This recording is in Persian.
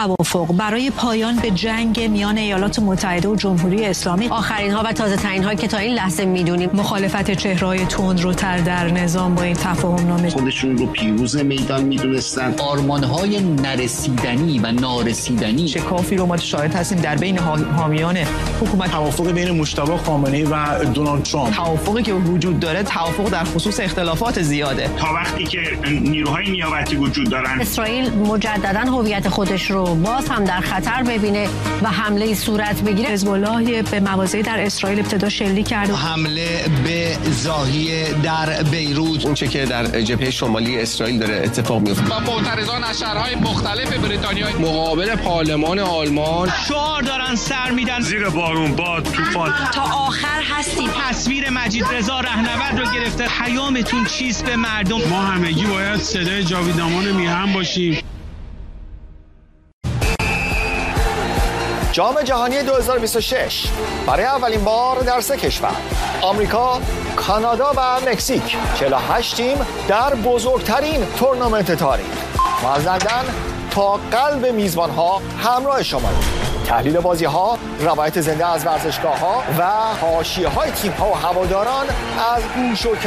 توافق برای پایان به جنگ میان ایالات متحده و جمهوری اسلامی. آخرین ها و تازه ترین هایی که تا این لحظه میدونیم. مخالفت چهره‌های تندروتر در نظام با این تفاهم نامه. خودشون رو پیروز میدان میدونستن. آرمان‌های نرسیدنی و نارسیدنی. شکافی رو ما شاهد هستیم در بین حامیان حکومت. توافق بین مجتبی خامنه‌ای و دونالد ترامپ. توافقی که وجود داره توافق در خصوص اختلافات زیاده. تا وقتی که نیروهای نیابتی وجود دارن، اسرائیل مجددا هویت خودش رو باز هم در خطر ببینه و حمله صورت بگیره. حزب الله به مواضعی در اسرائیل ابتدا شلیک کرد. حمله به زاهیه در بیروت، اون چه که در جبهه شمالی اسرائیل داره اتفاق میفته. و معترضان از شهرهای مختلف بریتانیا مقابل پارلمان آلمان شعار دارن سر میدن. زیر بارون، باد، طوفان تا آخر هستیم. تصویر مجید رضا رهنورد رو گرفته. پیامتون چیست به مردم؟ ما همگی باید صدای جاویدامان میهن باشیم. جام جهانی 2026 برای اولین بار در 3 کشور، آمریکا، کانادا و مکزیک، 48 تیم در بزرگترین تورنمنت تاریخ. ما از لندن تا قلب میزبانها همراه شماییم. تحلیل بازی‌ها، روایت زنده از ورزشگاه‌ها و حاشیه‌های تیم‌ها و هواداران از گوش و